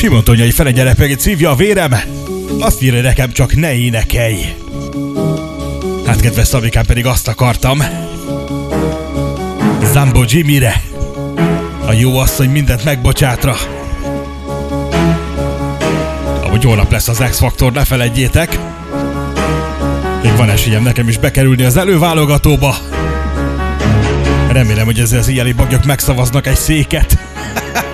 Simon Tonyai felegyelепegét szívja a vérem. Azt írja nekem, csak ne énekelj. Hát kedves Szabikám, pedig azt akartam. Zambo Jimmyre. A jó asszony mindent megbocsátra. Amúgy holnap lesz az X-Faktor, ne feledjétek. Még van esélyem nekem is bekerülni az előválogatóba. Remélem, hogy ezzel az éjjeli baglyok megszavaznak egy széket.